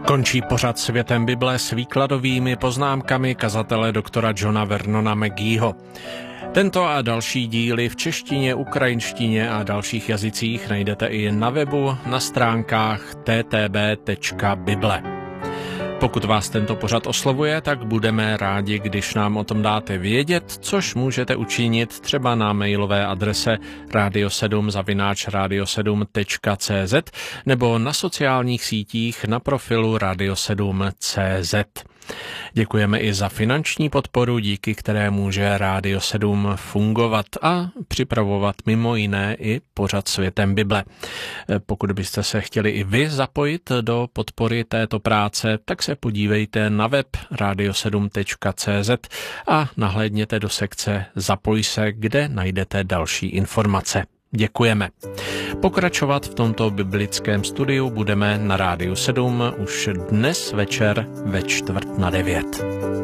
Končí pořad Světem Bible s výkladovými poznámkami kazatele doktora Johna Vernona McGeeho. Tento a další díly v češtině, ukrajinštině a dalších jazycích najdete i na webu na stránkách ttb.bible. Pokud vás tento pořad oslovuje, tak budeme rádi, když nám o tom dáte vědět, což můžete učinit třeba na mailové adrese radio7@radio7.cz nebo na sociálních sítích na profilu radio7.cz. Děkujeme i za finanční podporu, díky které může Radio 7 fungovat a připravovat mimo jiné i pořad Světem Bible. Pokud byste se chtěli i vy zapojit do podpory této práce, tak se podívejte na web radio7.cz a nahlédněte do sekce Zapoj se, kde najdete další informace. Děkujeme. Pokračovat v tomto biblickém studiu budeme na Rádiu 7 už dnes večer ve 8:45.